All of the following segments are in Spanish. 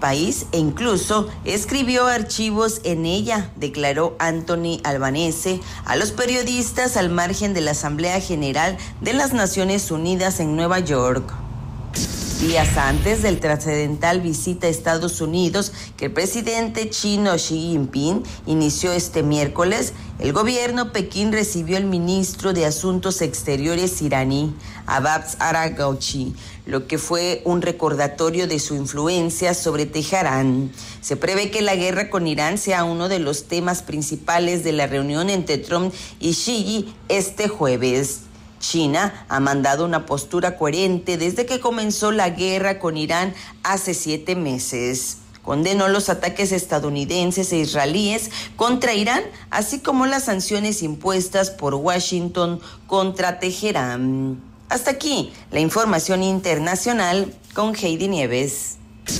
país e incluso escribió archivos en ella, declaró Anthony Albanese a los periodistas al margen de la Asamblea General de las Naciones Unidas en Nueva York. Días antes del trascendental visita a Estados Unidos que el presidente chino Xi Jinping inició este miércoles, el gobierno Pekín recibió al ministro de Asuntos Exteriores iraní, Abbas Araghchi, lo que fue un recordatorio de su influencia sobre Teherán. Se prevé que la guerra con Irán sea uno de los temas principales de la reunión entre Trump y Xi este jueves. China ha mandado una postura coherente desde que comenzó la guerra con Irán hace 7 meses. Condenó los ataques estadounidenses e israelíes contra Irán, así como las sanciones impuestas por Washington contra Teherán. Hasta aquí la información internacional con Heidi Nieves.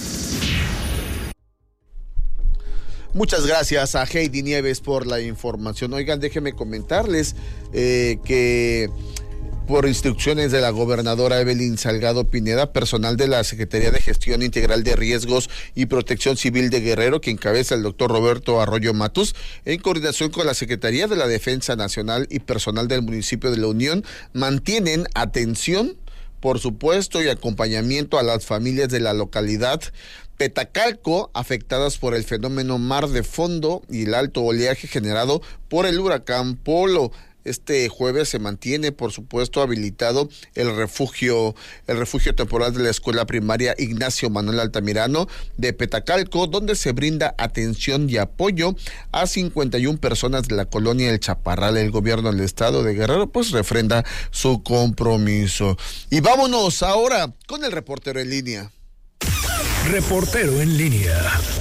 Muchas gracias a Heidi Nieves por la información. Oigan, déjenme comentarles que por instrucciones de la gobernadora Evelyn Salgado Pineda, personal de la Secretaría de Gestión Integral de Riesgos y Protección Civil de Guerrero, que encabeza el doctor Roberto Arroyo Matus, en coordinación con la Secretaría de la Defensa Nacional y personal del municipio de La Unión, mantienen atención, por supuesto, y acompañamiento a las familias de la localidad Petacalco, afectadas por el fenómeno mar de fondo y el alto oleaje generado por el huracán Polo. Este jueves se mantiene, por supuesto, habilitado el refugio temporal de la Escuela Primaria Ignacio Manuel Altamirano de Petacalco, donde se brinda atención y apoyo a 51 personas de la colonia El Chaparral. El gobierno del estado de Guerrero pues refrenda su compromiso. Y vámonos ahora con el reportero en línea. Reportero en línea.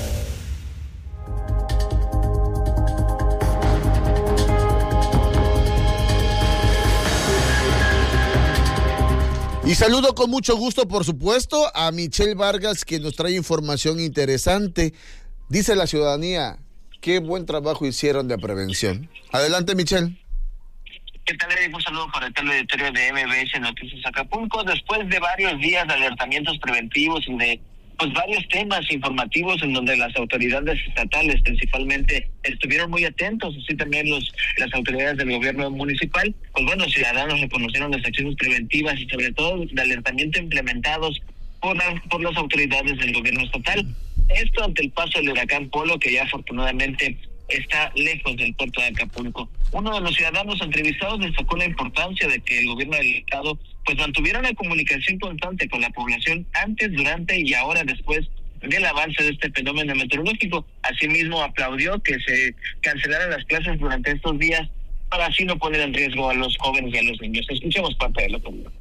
Y saludo con mucho gusto, por supuesto, a Michelle Vargas, que nos trae información interesante. Dice la ciudadanía, qué buen trabajo hicieron de prevención. Adelante, Michelle. ¿Qué tal, Eric? Un saludo para el teleauditorio de MBS Noticias Acapulco. Después de varios días de alertamientos preventivos y de varios temas informativos en donde las autoridades estatales principalmente estuvieron muy atentos, así también las autoridades del gobierno municipal, ciudadanos reconocieron las acciones preventivas y sobre todo de alertamiento implementados por las autoridades del gobierno estatal. Esto ante el paso del huracán Polo, que ya afortunadamente está lejos del puerto de Acapulco. Uno de los ciudadanos entrevistados destacó la importancia de que el gobierno del estado mantuviera una comunicación constante con la población antes, durante y ahora después del avance de este fenómeno meteorológico. Asimismo, aplaudió que se cancelaran las clases durante estos días para así no poner en riesgo a los jóvenes y a los niños. Escuchemos parte de la opinión.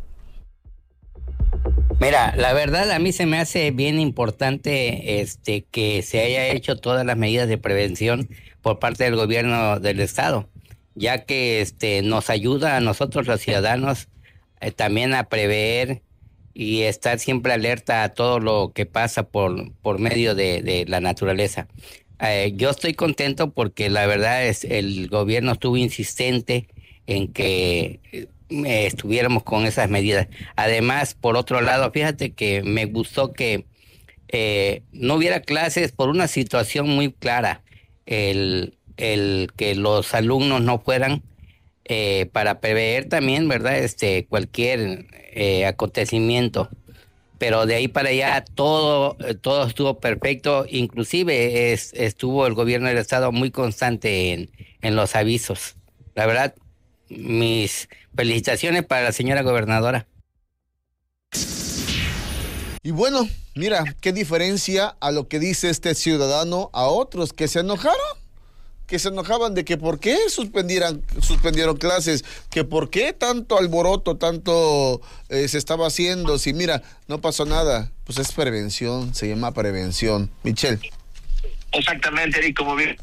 Mira, la verdad a mí se me hace bien importante que se haya hecho todas las medidas de prevención por parte del gobierno del estado, ya que nos ayuda a nosotros los ciudadanos también a prever y estar siempre alerta a todo lo que pasa por medio de la naturaleza. Yo estoy contento porque la verdad el gobierno estuvo insistente en que estuviéramos con esas medidas. Además, por otro lado, fíjate que me gustó que no hubiera clases por una situación muy clara, el que los alumnos no fueran para prever también, ¿verdad? Cualquier acontecimiento. Pero de ahí para allá todo estuvo perfecto, inclusive estuvo el gobierno del estado muy constante en los avisos. La verdad, mis felicitaciones para la señora gobernadora. Y bueno, mira, qué diferencia a lo que dice este ciudadano a otros que se enojaban de que por qué suspendieron clases, que por qué tanto alboroto, tanto se estaba haciendo, si mira, no pasó nada. Pues es prevención, se llama prevención. Michelle. Exactamente, Eric, como bien,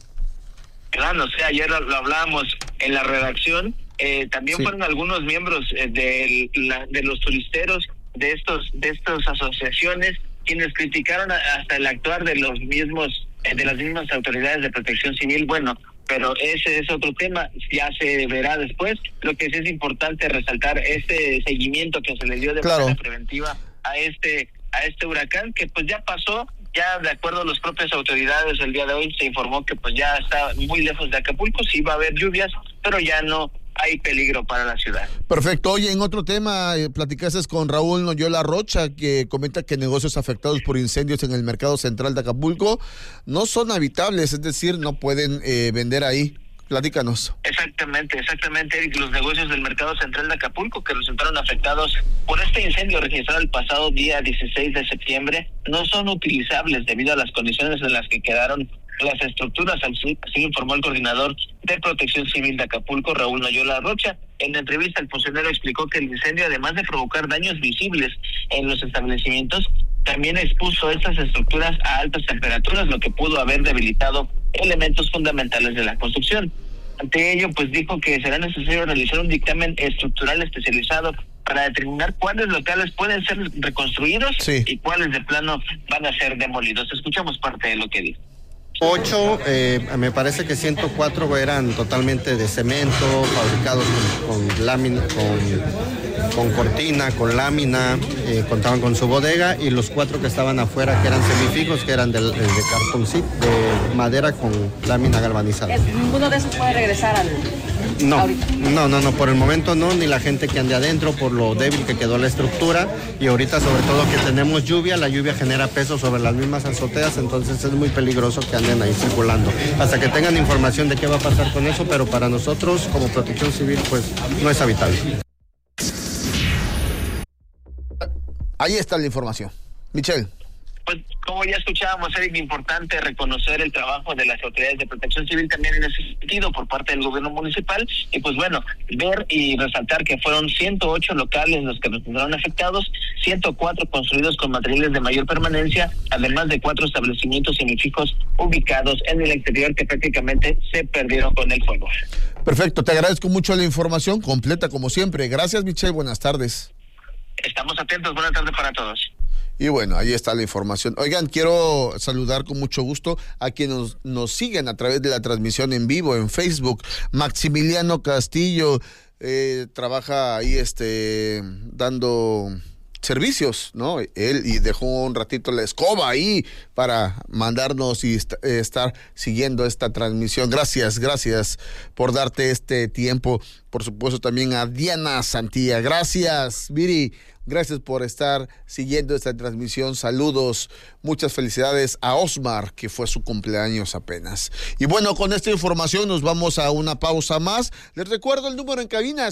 ayer lo hablábamos en la redacción, también sí. Fueron algunos miembros de los turisteros de estas asociaciones quienes criticaron hasta el actuar de los mismos de las mismas autoridades de protección civil. Bueno, pero ese es otro tema, ya se verá después. Lo que sí es importante resaltar este seguimiento que se le dio de manera preventiva a este a este huracán que pues ya pasó. Ya de acuerdo a las propias autoridades el día de hoy se informó que pues ya está muy lejos de Acapulco, sí va a haber lluvias, pero ya no hay peligro para la ciudad. Perfecto. Oye, en otro tema, platicaste con Raúl Noyola Rocha, que comenta que negocios afectados por incendios en el mercado central de Acapulco no son habitables, es decir, no pueden vender ahí. Platícanos. Exactamente, Eric, los negocios del mercado central de Acapulco que resultaron afectados por este incendio registrado el pasado día 16 de septiembre no son utilizables debido a las condiciones en las que quedaron las estructuras, así informó el coordinador de Protección Civil de Acapulco, Raúl Noyola Rocha. En la entrevista, el funcionario explicó que el incendio, además de provocar daños visibles en los establecimientos, también expuso estas estructuras a altas temperaturas, lo que pudo haber debilitado elementos fundamentales de la construcción. Ante ello, pues dijo que será necesario realizar un dictamen estructural especializado para determinar cuáles locales pueden ser reconstruidos y cuáles de plano van a ser demolidos. Escuchamos parte de lo que dijo. 8, me parece que 104 eran totalmente de cemento, fabricados con lámina, con cortina, con lámina, contaban con su bodega, y los 4 que estaban afuera, que eran semifijos, que eran de cartoncito, de madera con lámina galvanizada. ¿Ninguno de esos puede regresar al...? No, por el momento no, ni la gente que ande adentro por lo débil que quedó la estructura, y ahorita sobre todo que tenemos lluvia, la lluvia genera peso sobre las mismas azoteas, entonces es muy peligroso que anden ahí circulando. Hasta que tengan información de qué va a pasar con eso, pero para nosotros como Protección Civil pues no es habitable. Ahí está la información. Michelle. Pues como ya escuchábamos, Eric, importante reconocer el trabajo de las autoridades de Protección Civil también en ese sentido por parte del gobierno municipal, y pues bueno, ver y resaltar que fueron 108 locales los que resultaron afectados, 104 construidos con materiales de mayor permanencia, además de 4 establecimientos semifijos ubicados en el exterior que prácticamente se perdieron con el fuego. Perfecto, te agradezco mucho la información completa como siempre. Gracias, Michelle, buenas tardes. Estamos atentos, buenas tardes para todos. Y bueno, ahí está la información. Oigan, quiero saludar con mucho gusto a quienes nos siguen a través de la transmisión en vivo en Facebook. Maximiliano Castillo trabaja ahí dando servicios, ¿no? Él y dejó un ratito la escoba ahí para mandarnos y estar siguiendo esta transmisión. Gracias por darte este tiempo. Por supuesto también a Diana Santilla. Gracias, Viri. Gracias por estar siguiendo esta transmisión. Saludos, muchas felicidades a Osmar, que fue su cumpleaños apenas. Y bueno, con esta información nos vamos a una pausa más. Les recuerdo el número en cabina,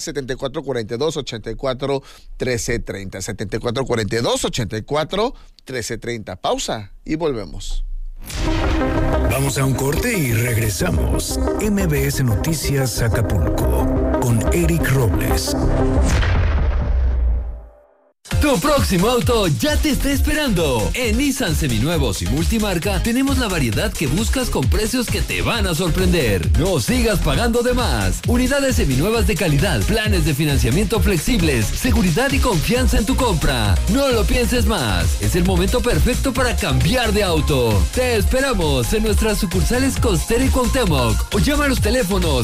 7442-84-1330. 7442-84-1330. Pausa y volvemos. Vamos a un corte y regresamos. MBS Noticias Acapulco con Eric Robles. Tu próximo auto ya te está esperando. En Nissan Seminuevos y Multimarca tenemos la variedad que buscas con precios que te van a sorprender. No sigas pagando de más. Unidades seminuevas de calidad, planes de financiamiento flexibles, seguridad y confianza en tu compra. No lo pienses más. Es el momento perfecto para cambiar de auto. Te esperamos en nuestras sucursales Costera y Cuauhtémoc o llama a los teléfonos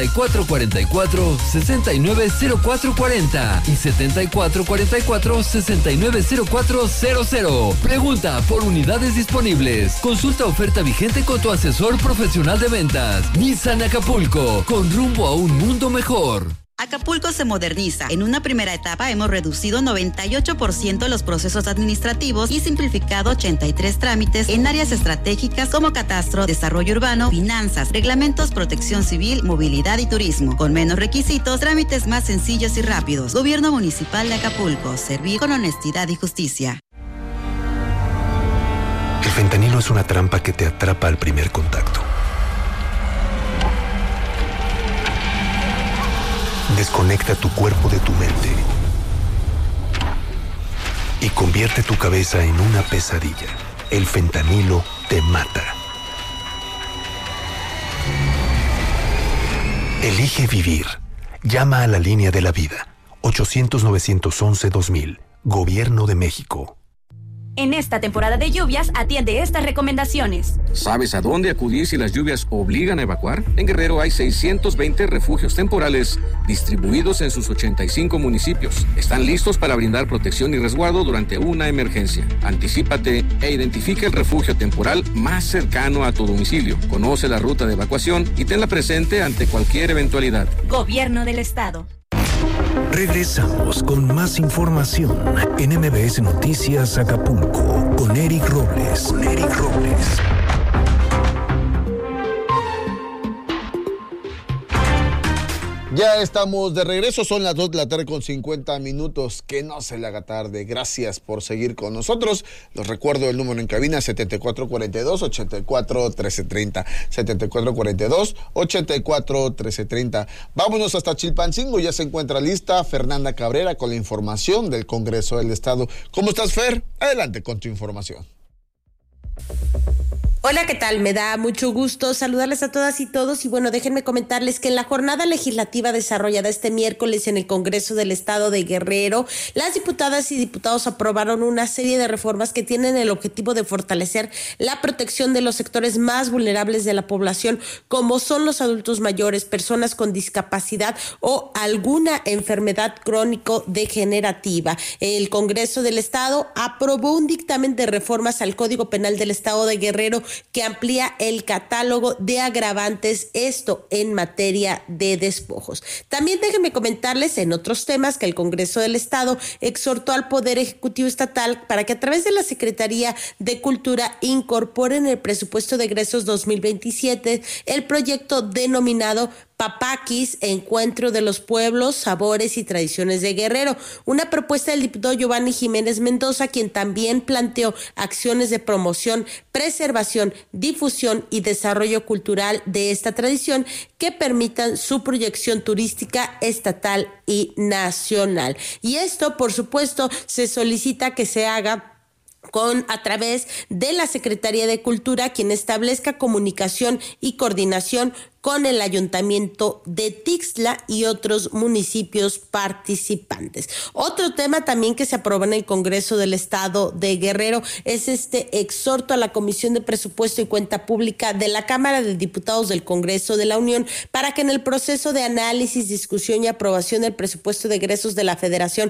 7444-690440 y 7444-690400. Pregunta por unidades disponibles. Consulta oferta vigente con tu asesor profesional de ventas. Nissan Acapulco, con rumbo a un mundo mejor. Acapulco se moderniza. En una primera etapa hemos reducido 98% los procesos administrativos y simplificado 83 trámites en áreas estratégicas como catastro, desarrollo urbano, finanzas, reglamentos, protección civil, movilidad y turismo. Con menos requisitos, trámites más sencillos y rápidos. Gobierno Municipal de Acapulco. Servir con honestidad y justicia. El fentanilo es una trampa que te atrapa al primer contacto. Desconecta tu cuerpo de tu mente y convierte tu cabeza en una pesadilla. El fentanilo te mata. Elige vivir. Llama a la línea de la vida. 800-911-2000. Gobierno de México. En esta temporada de lluvias, atiende estas recomendaciones. ¿Sabes a dónde acudir si las lluvias obligan a evacuar? En Guerrero hay 620 refugios temporales distribuidos en sus 85 municipios. Están listos para brindar protección y resguardo durante una emergencia. Anticípate e identifica el refugio temporal más cercano a tu domicilio. Conoce la ruta de evacuación y tenla presente ante cualquier eventualidad. Gobierno del Estado. Regresamos con más información en MBS Noticias Acapulco con Eric Robles. Ya estamos de regreso, son las 2 de la tarde con 50 minutos. Que no se le haga tarde. Gracias por seguir con nosotros. Les recuerdo el número en cabina 7442-841330. 7442-841330. Vámonos hasta Chilpancingo. Ya se encuentra lista Fernanda Cabrera con la información del Congreso del Estado. ¿Cómo estás, Fer? Adelante con tu información. Hola, ¿qué tal? Me da mucho gusto saludarles a todas y todos y bueno, déjenme comentarles que en la jornada legislativa desarrollada este miércoles en el Congreso del Estado de Guerrero, las diputadas y diputados aprobaron una serie de reformas que tienen el objetivo de fortalecer la protección de los sectores más vulnerables de la población, como son los adultos mayores, personas con discapacidad o alguna enfermedad crónico-degenerativa. El Congreso del Estado aprobó un dictamen de reformas al Código Penal del Estado de Guerrero que amplía el catálogo de agravantes, esto en materia de despojos. También déjenme comentarles en otros temas que el Congreso del Estado exhortó al Poder Ejecutivo Estatal para que a través de la Secretaría de Cultura incorporen el presupuesto de egresos 2027 el proyecto denominado Papaquis, Encuentro de los Pueblos, Sabores y Tradiciones de Guerrero, una propuesta del diputado Giovanni Jiménez Mendoza, quien también planteó acciones de promoción, preservación, difusión y desarrollo cultural de esta tradición que permitan su proyección turística estatal y nacional. Y esto, por supuesto, se solicita que se haga a través de la Secretaría de Cultura, quien establezca comunicación y coordinación con el Ayuntamiento de Tixla y otros municipios participantes. Otro tema también que se aprobó en el Congreso del Estado de Guerrero es este exhorto a la Comisión de Presupuesto y Cuenta Pública de la Cámara de Diputados del Congreso de la Unión para que en el proceso de análisis, discusión y aprobación del presupuesto de egresos de la Federación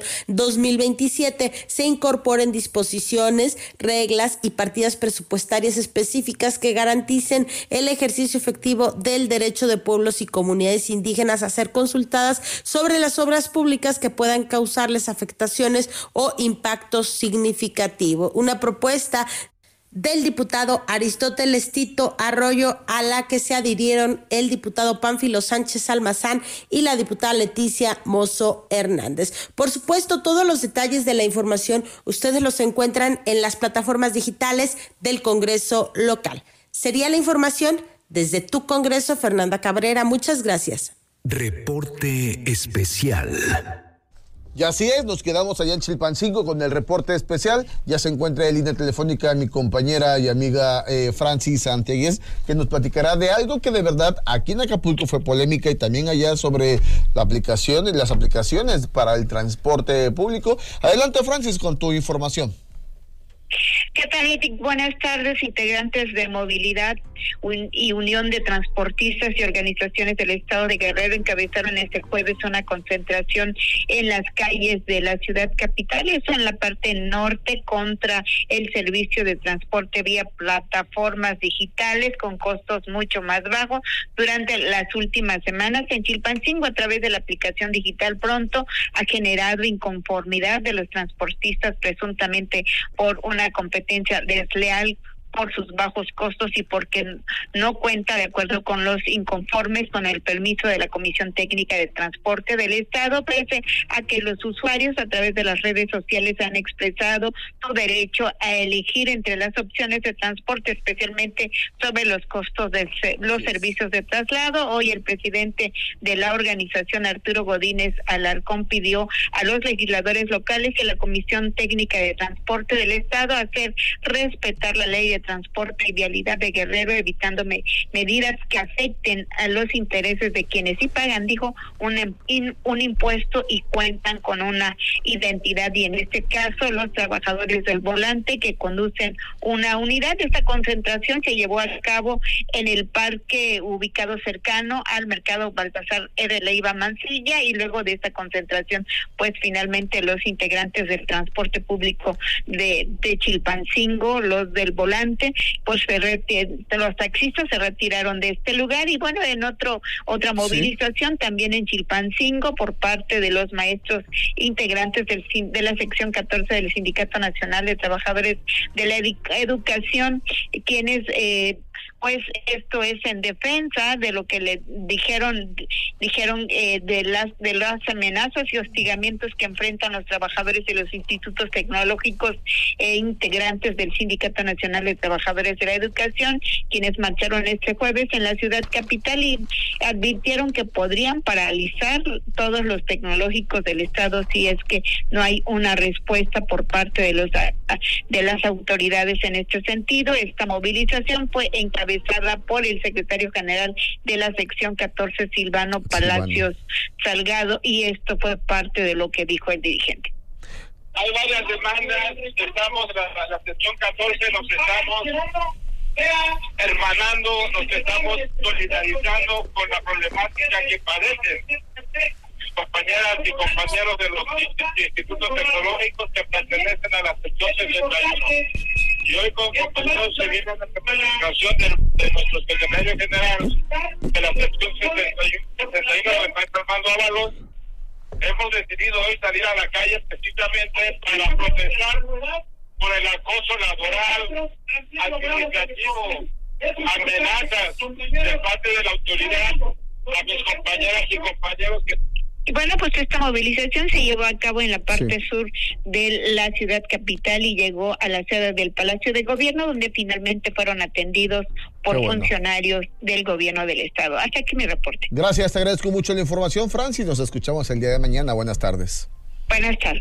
2027 se incorporen disposiciones, reglas y partidas presupuestarias específicas que garanticen el ejercicio efectivo del derecho de pueblos y comunidades indígenas a ser consultadas sobre las obras públicas que puedan causarles afectaciones o impactos significativos. Una propuesta del diputado Aristóteles Tito Arroyo, a la que se adhirieron el diputado Pánfilo Sánchez Almazán y la diputada Leticia Mozo Hernández. Por supuesto, todos los detalles de la información ustedes los encuentran en las plataformas digitales del Congreso local. Sería la información desde tu Congreso, Fernanda Cabrera. Muchas gracias. Reporte especial. Y así es, nos quedamos allá en Chilpancingo con el reporte especial. Ya se encuentra en línea telefónica mi compañera y amiga Francis Santiagues, que nos platicará de algo que de verdad aquí en Acapulco fue polémica y también allá sobre la aplicación y las aplicaciones para el transporte público. Adelante, Francis, con tu información. ¿Qué tal, Eric? Buenas tardes, integrantes de Movilidad y Unión de Transportistas y Organizaciones del Estado de Guerrero encabezaron este jueves una concentración en las calles de la ciudad capital, eso en la parte norte, contra el servicio de transporte vía plataformas digitales con costos mucho más bajos. Durante las últimas semanas en Chilpancingo, a través de la aplicación digital Pronto, ha generado inconformidad de los transportistas presuntamente por una competencia desleal por sus bajos costos y porque no cuenta, de acuerdo con los inconformes, con el permiso de la Comisión Técnica de Transporte del Estado, pese a que los usuarios a través de las redes sociales han expresado su derecho a elegir entre las opciones de transporte, especialmente sobre los costos de los servicios de traslado. Hoy el presidente de la organización, Arturo Godínez Alarcón, pidió a los legisladores locales y a la Comisión Técnica de Transporte del Estado hacer respetar la ley de Transporte y Vialidad de Guerrero, evitando medidas que afecten a los intereses de quienes sí pagan, dijo, un impuesto y cuentan con una identidad, y en este caso los trabajadores del volante que conducen una unidad. Esta concentración se llevó a cabo en el parque ubicado cercano al mercado Baltasar R. Leiva Mancilla, y luego de esta concentración, pues finalmente los integrantes del transporte público de Chilpancingo, los del volante, pues los taxistas se retiraron de este lugar. Y bueno, en otra movilización también en Chilpancingo por parte de los maestros integrantes de la sección 14 del Sindicato Nacional de Trabajadores de la Educación, quienes pues esto es en defensa de lo que le dijeron de las amenazas y hostigamientos que enfrentan los trabajadores de los institutos tecnológicos e integrantes del Sindicato Nacional de Trabajadores de la Educación, quienes marcharon este jueves en la ciudad capital y advirtieron que podrían paralizar todos los tecnológicos del estado si es que no hay una respuesta por parte de las autoridades en este sentido. Esta movilización fue encabezada por el secretario general de la sección 14, Silvano Palacios Salgado, y esto fue parte de lo que dijo el dirigente. Hay varias demandas, la sección 14 nos estamos hermanando, nos estamos solidarizando con la problemática que padecen compañeras y compañeros de los institutos tecnológicos que pertenecen a la sección 61. Y hoy con compañeros se viene la representación de nuestro secretario general de la sección 61, Armando Ábalos. Hemos decidido hoy salir a la calle precisamente para protestar por el acoso laboral, administrativo, amenazas de parte de la autoridad a mis compañeras y compañeros que... Bueno, pues esta movilización se llevó a cabo en la parte sur de la ciudad capital y llegó a la sede del Palacio de Gobierno, donde finalmente fueron atendidos por funcionarios del gobierno del estado. Hasta aquí mi reporte. Gracias, te agradezco mucho la información, Francis. Nos escuchamos el día de mañana. Buenas tardes. Buenas tardes.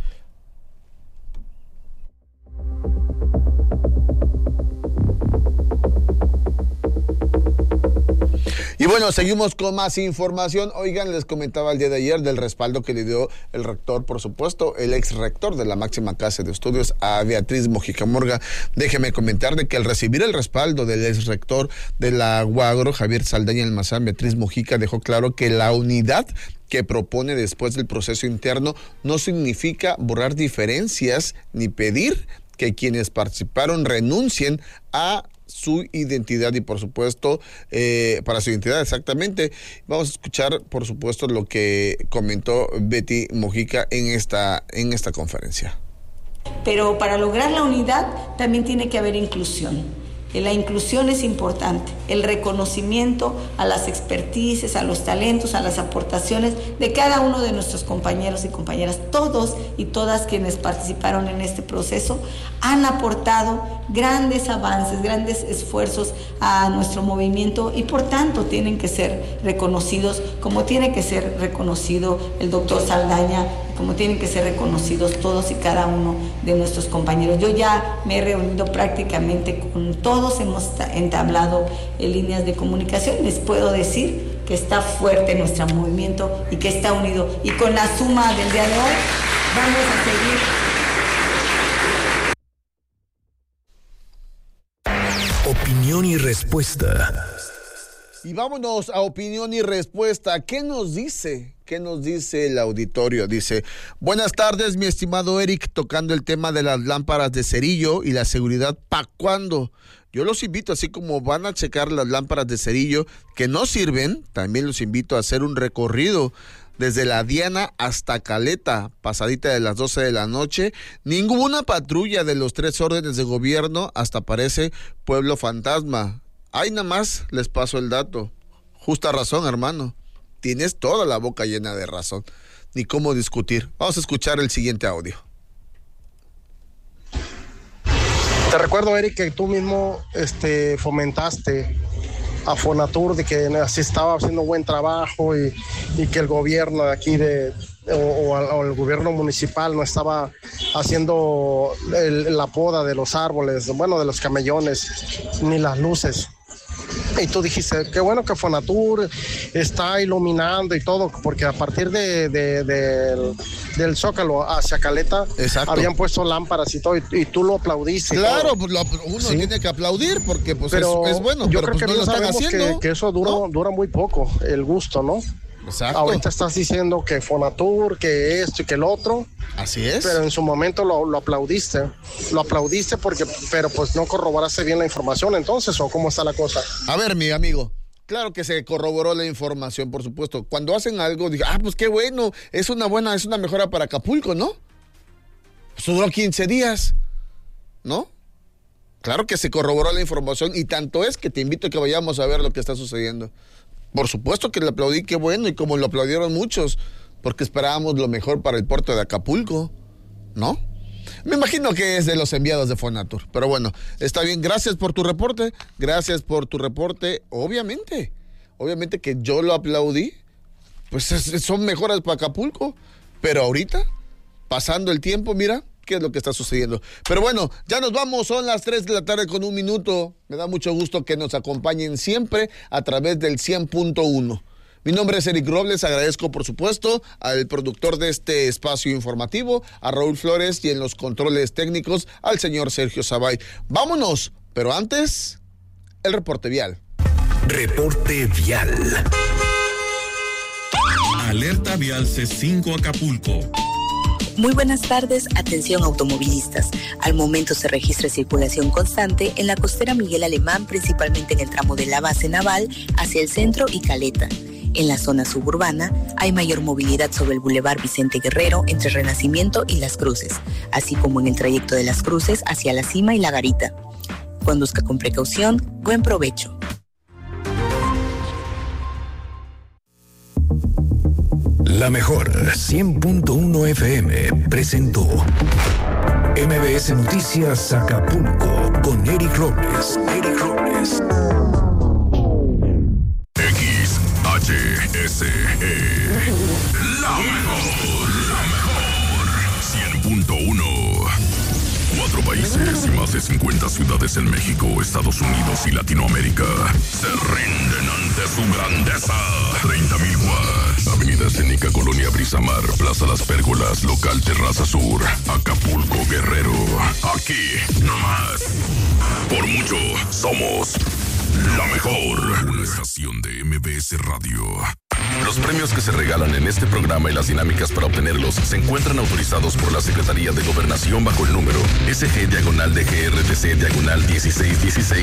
Y bueno, seguimos con más información. Oigan, les comentaba el día de ayer del respaldo que le dio el rector, por supuesto, el ex rector de la máxima casa de estudios, a Beatriz Mojica Murga. Déjeme comentar de que al recibir el respaldo del ex rector de la UAGRO, Javier Saldaña Almazán, Beatriz Mojica dejó claro que la unidad que propone después del proceso interno no significa borrar diferencias ni pedir que quienes participaron renuncien a su identidad y por supuesto para su identidad exactamente. Vamos a escuchar por supuesto lo que comentó Betty Mojica en esta conferencia. Pero para lograr la unidad también tiene que haber inclusión. La inclusión es importante, el reconocimiento a las expertices, a los talentos, a las aportaciones de cada uno de nuestros compañeros y compañeras. Todos y todas quienes participaron en este proceso han aportado grandes avances, grandes esfuerzos a nuestro movimiento y por tanto tienen que ser reconocidos como tiene que ser reconocido el doctor Saldaña, como tienen que ser reconocidos todos y cada uno de nuestros compañeros. Yo ya me he reunido prácticamente con todos, hemos entablado líneas de comunicación. Les puedo decir que está fuerte nuestro movimiento y que está unido. Y con la suma del día de hoy vamos a seguir. Opinión y respuesta. Y vámonos a opinión y respuesta. ¿Qué nos dice? ¿Qué nos dice el auditorio? Dice: buenas tardes, mi estimado Eric, tocando el tema de las lámparas de cerillo y la seguridad, ¿pa' cuándo? Yo los invito, así como van a checar las lámparas de cerillo que no sirven, también los invito a hacer un recorrido desde la Diana hasta Caleta, pasadita de las 12 de la noche. Ninguna patrulla de los 3 órdenes de gobierno, hasta parece pueblo fantasma. Ahí nada más les paso el dato. Justa razón, hermano. Tienes toda la boca llena de razón. Ni cómo discutir. Vamos a escuchar el siguiente audio. Te recuerdo, Eric, que tú mismo fomentaste a Fonatur de que así estaba haciendo buen trabajo y que el gobierno de aquí de o el gobierno municipal no estaba haciendo la poda de los árboles, bueno, de los camellones, ni las luces. Y tú dijiste, qué bueno que Fonatur está iluminando y todo, porque a partir del Zócalo hacia Caleta, exacto, habían puesto lámparas y todo, y tú lo aplaudiste. Claro, pues uno ¿sí? tiene que aplaudir porque pues pero es bueno, yo pero creo pues que no lo están haciendo. Que eso dura muy poco, el gusto, ¿no? Exacto. Ahorita estás diciendo que Fonatur, que esto y que el otro. Así es. Pero en su momento lo aplaudiste. Lo aplaudiste pero pues no corroboraste bien la información entonces, ¿o cómo está la cosa? A ver, mi amigo, claro que se corroboró la información, por supuesto. Cuando hacen algo, digo, pues qué bueno, es una mejora para Acapulco, ¿no? Pues duró 15 días, ¿no? Claro que se corroboró la información y tanto es que te invito a que vayamos a ver lo que está sucediendo. Por supuesto que le aplaudí, qué bueno, y como lo aplaudieron muchos, porque esperábamos lo mejor para el puerto de Acapulco, ¿no? Me imagino que es de los enviados de Fonatur, pero bueno, está bien, gracias por tu reporte, obviamente que yo lo aplaudí, pues son mejoras para Acapulco, pero ahorita, pasando el tiempo, mira, qué es lo que está sucediendo. Pero bueno, ya nos vamos, son las 3 de la tarde con 1 minuto. Me da mucho gusto que nos acompañen siempre a través del 100.1. Mi nombre es Eric Robles, agradezco por supuesto al productor de este espacio informativo, a Raúl Flores, y en los controles técnicos al señor Sergio Sabay. Vámonos, pero antes, el reporte vial. Reporte vial. Alerta vial C5 Acapulco. Muy buenas tardes, atención automovilistas. Al momento se registra circulación constante en la costera Miguel Alemán, principalmente en el tramo de la base naval hacia el centro y Caleta. En la zona suburbana hay mayor movilidad sobre el Boulevard Vicente Guerrero entre Renacimiento y Las Cruces, así como en el trayecto de Las Cruces hacia La Cima y La Garita. Conduzca con precaución, buen provecho. La mejor 100.1 FM presentó MBS Noticias Acapulco con Eric Robles. XHSE. La mejor. 100.1. 4 países y más de 50 ciudades en México, Estados Unidos y Latinoamérica se rinden ante su grandeza. 30,000 watts. Avenida Escénica, Colonia Brisamar, Plaza Las Pérgolas, Local Terraza Sur, Acapulco, Guerrero. Aquí, nomás. Por mucho, somos la mejor. Una estación de MBS Radio. Los premios que se regalan en este programa y las dinámicas para obtenerlos se encuentran autorizados por la Secretaría de Gobernación bajo el número SG-DGRTC-1616